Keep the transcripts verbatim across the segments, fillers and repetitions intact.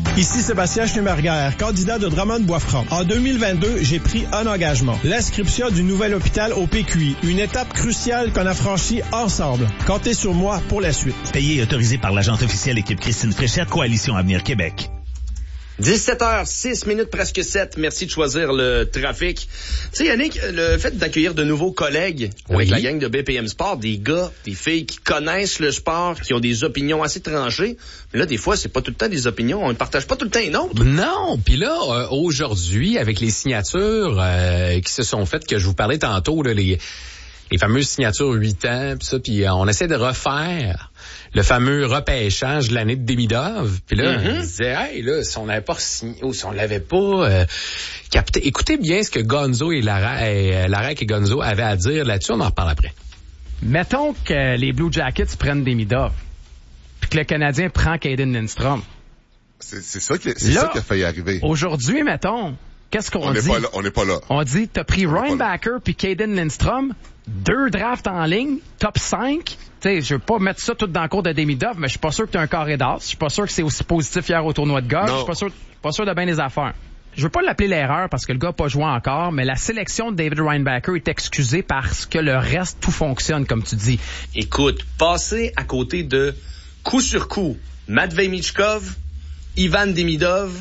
Ici Sébastien Schneeberger, candidat de Drummond-Boisfranc. En deux mille vingt-deux, j'ai pris un engagement. L'inscription du nouvel hôpital au P Q I. Une étape cruciale qu'on a franchie ensemble. Comptez sur moi pour la suite. Payé et autorisé par l'agente officielle équipe Christine Fréchette, Coalition Avenir Québec. dix-sept heures six minutes, presque sept. Merci de choisir le trafic. Tu sais, Yannick, le fait d'accueillir de nouveaux collègues oui. avec la gang de B P M Sport, des gars, des filles qui connaissent le sport, qui ont des opinions assez tranchées. Mais là, des fois, c'est pas tout le temps des opinions. On ne partage pas tout le temps les nôtres. Non. Puis là, euh, aujourd'hui, avec les signatures euh, qui se sont faites, que je vous parlais tantôt, là, les... les fameuses signatures huit ans, puis ça, puis euh, on essaie de refaire le fameux repêchage de l'année de Demidov. Puis là, mm-hmm. on disait, hey, là, si on n'avait pas signé, ou si on l'avait pas euh, capté. Écoutez bien ce que Gonzo et Lara, et, Larec et Gonzo avaient à dire là-dessus. On en reparle après. Mettons que les Blue Jackets prennent Demidov, puis que le Canadien prend Caden Lindstrom. C'est, c'est ça qui, c'est là, ça qui a failli arriver. Aujourd'hui, mettons, qu'est-ce qu'on on dit? Est pas là, on n'est pas là. On dit, t'as pris Ryan Backer puis Caden Lindstrom, deux drafts en ligne, top cinq. Tu sais, je veux pas mettre ça tout dans le cours de Demidov, mais je suis pas sûr que t'as un carré d'as. Je suis pas sûr que c'est aussi positif hier au tournoi de golf. Je suis pas sûr, pas sûr de bien des affaires. Je veux pas l'appeler l'erreur parce que le gars n'a pas joué encore, mais la sélection de David Reinbacher est excusée parce que le reste, tout fonctionne, comme tu dis. Écoute, passer à côté de coup sur coup, Matvei Michkov, Ivan Demidov,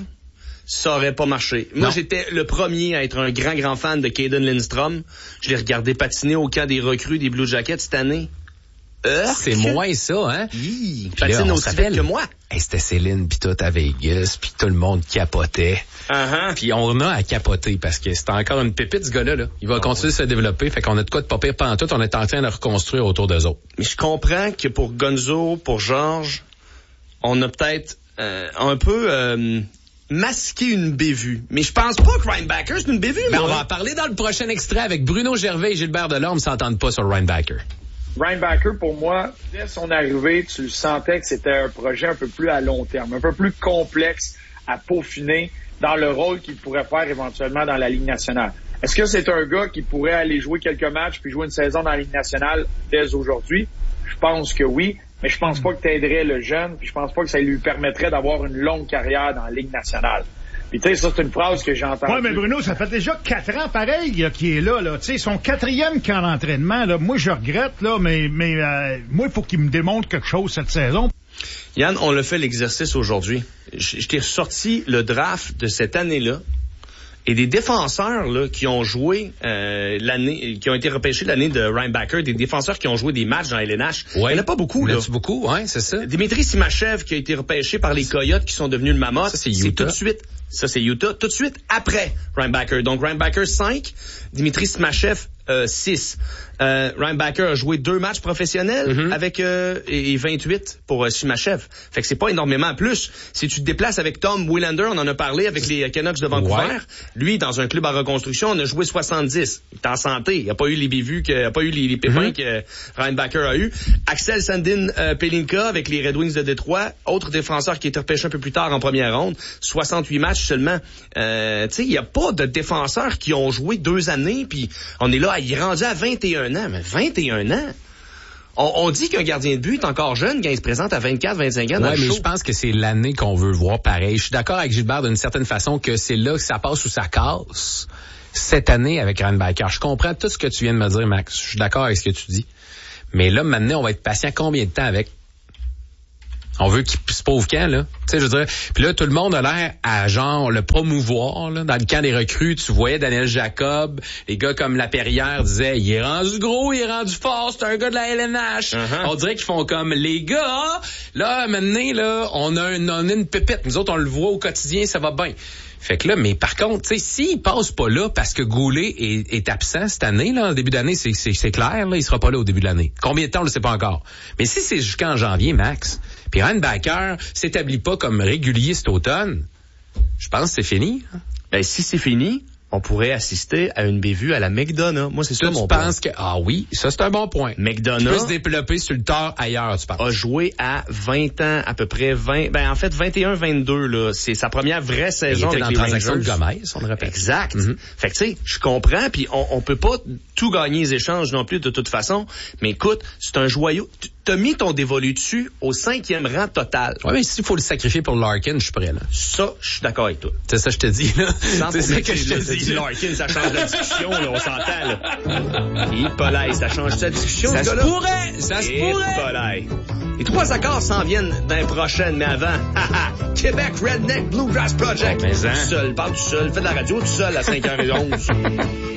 ça aurait pas marché. Moi, non. J'étais le premier à être un grand, grand fan de Caden Lindstrom. Je l'ai regardé patiner au camp des recrues des Blue Jackets cette année. Urk. C'est moins ça, hein? Il patine aussi vite que moi. Hey, c'était Céline pis tout à Vegas, pis tout le monde capotait. Uh-huh. Puis on a à capoter parce que c'est encore une pépite, ce gars-là. Là. Il va oh, continuer ouais. de se développer. Fait qu'on a de quoi de pas pire pantoute. On est en train de reconstruire autour d'eux autres. Mais je comprends que pour Gonzo, pour Georges, on a peut-être euh, un peu... Euh, masquer une bévue. Mais je pense pas que Reinbacher, c'est une bévue. Ben, on va en parler dans le prochain extrait avec Bruno Gervais et Gilbert Delorme s'entendent pas sur Reinbacher. Reinbacher, pour moi, dès son arrivée, tu le sentais que c'était un projet un peu plus à long terme, un peu plus complexe à peaufiner dans le rôle qu'il pourrait faire éventuellement dans la Ligue nationale. Est-ce que c'est un gars qui pourrait aller jouer quelques matchs puis jouer une saison dans la Ligue nationale dès aujourd'hui? Je pense que oui. Mais je pense pas que t'aiderais le jeune, puis je pense pas que ça lui permettrait d'avoir une longue carrière dans la Ligue nationale. Puis tu sais, ça c'est une phrase que j'ai entendue. Ouais, mais Bruno, ça fait déjà quatre ans pareil là, qu'il est là, là. Tu sais, son quatrième camp d'entraînement, là. Moi, je regrette, là, mais mais euh, moi, il faut qu'il me démontre quelque chose cette saison. Yann, on l'a fait l'exercice aujourd'hui. Je, je t'ai sorti le draft de cette année-là. Et des défenseurs là qui ont joué euh, l'année, qui ont été repêchés l'année de Reinbacher, des défenseurs qui ont joué des matchs dans L N H. Ouais. Il n'y en a pas beaucoup là. Il y en a beaucoup, ouais, c'est ça. Dimitri Simachev qui a été repêché par les Coyotes qui sont devenus le Mammoth. Ça c'est Utah. C'est tout de suite. Ça c'est Utah. Tout de suite après Reinbacher. Donc Reinbacher cinq, Dimitri Simachev euh, six. Euh, Reinbacher a joué deux matchs professionnels mm-hmm. avec euh, et vingt-huit pour euh, Simachev. Fait que c'est pas énormément plus. Si tu te déplaces avec Tom Willander, on en a parlé avec les Canucks de Vancouver. Ouais. Lui, dans un club en reconstruction, on a joué soixante-dix. Il est en santé. Il a pas eu les bévues, que, il a pas eu les, les pépins mm-hmm. que Reinbacher a eu. Axel Sandin euh, Pelinka avec les Red Wings de Détroit, autre défenseur qui a été repêché un peu plus tard en première ronde, soixante-huit matchs seulement. Euh, tu sais, il y a pas de défenseurs qui ont joué deux années, puis on est là, il est rendu à vingt et un ans, mais vingt et un ans. On, on dit qu'un gardien de but est encore jeune quand il se présente à vingt-quatre, vingt-cinq ans dans ouais, le mais show. Je pense que c'est l'année qu'on veut voir pareil. Je suis d'accord avec Gilbert d'une certaine façon que c'est là que ça passe ou ça casse cette année avec Reinbacher. Je comprends tout ce que tu viens de me dire, Max. Je suis d'accord avec ce que tu dis. Mais là, maintenant, on va être patient combien de temps avec? On veut qu'il se pauvre camp, là. Tu sais, je veux dire. Puis là, tout le monde a l'air à, genre, le promouvoir, là. Dans le camp des recrues, tu voyais Daniel Jacob, les gars comme Laperrière disaient, il est rendu gros, il est rendu fort, c'est un gars de la L N H. Uh-huh. On dirait qu'ils font comme, les gars, là, maintenant, là, on a, une, on a une pépite. Nous autres, on le voit au quotidien, ça va bien. Fait que là, mais par contre, tu sais, s'il passe pas là parce que Goulet est, est absent cette année, là, en début d'année, c'est, c'est, c'est clair, là, il sera pas là au début de l'année. Combien de temps, on le sait pas encore. Mais si c'est jusqu'en janvier, Max, puis Reinbacher s'établit pas comme régulier cet automne, je pense que c'est fini. Hein? Ben, si c'est fini, on pourrait assister à une bévue à la McDonough. Moi, c'est ça mon point. Tu penses que... Ah oui, ça, c'est un bon point. McDonough... Tu peux se développer sur le tard ailleurs, tu penses. A joué à vingt ans, à peu près vingt... Ben, en fait, vingt et un vingt-deux, là. C'est sa première vraie saison avec les Rangers. Il était dans la transaction de Gomez, on le répète. Exact. Mm-hmm. Fait que, tu sais, je comprends, puis on, on peut pas tout gagner les échanges non plus, de toute façon. Mais écoute, c'est un joyau... t'as mis ton dévolu dessus au cinquième rang total. Ouais, mais s'il faut le sacrifier pour Larkin, je suis prêt, là. Ça, je suis d'accord avec toi. C'est ça que je te dis, là. C'est ça que je te là, dis. Larkin, ça change la discussion, là, on s'entend, là. Et Polaï, ça change la discussion, ça ce se gars-là? pourrait, ça se Et pourrait. Polaï. Les trois accords s'en viennent d'un prochaine, mais avant, haha, Québec Redneck Bluegrass Project. Oh, mais hein. Tout seul, parle tout seul, fais de la radio tout seul à cinq heures onze.